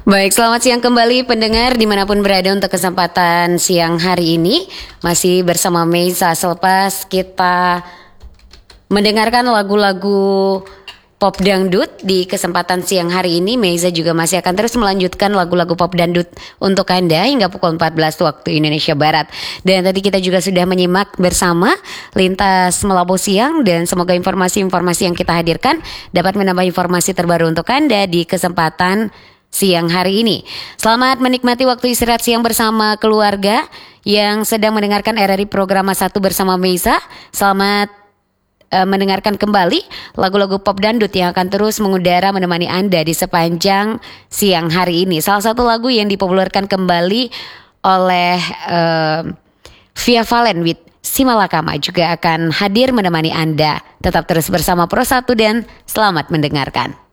Baik, selamat siang kembali pendengar dimanapun berada untuk kesempatan siang hari ini. Masih bersama Meiza selepas kita mendengarkan lagu-lagu pop dangdut di kesempatan siang hari ini. Meiza juga masih akan terus melanjutkan lagu-lagu pop dangdut untuk Anda hingga pukul 14 waktu Indonesia Barat. Dan tadi kita juga sudah menyimak bersama lintas Melabu siang, dan semoga informasi-informasi yang kita hadirkan dapat menambah informasi terbaru untuk Anda di kesempatan siang hari ini. Selamat menikmati waktu istirahat siang bersama keluarga yang sedang mendengarkan RRI Programa 1 bersama Meiza. Selamat mendengarkan kembali lagu-lagu pop dangdut yang akan terus mengudara menemani Anda di sepanjang siang hari ini. Salah satu lagu yang dipopulerkan kembali oleh Via Valen with Simalakama juga akan hadir menemani Anda. Tetap terus bersama Pro 1 dan selamat mendengarkan.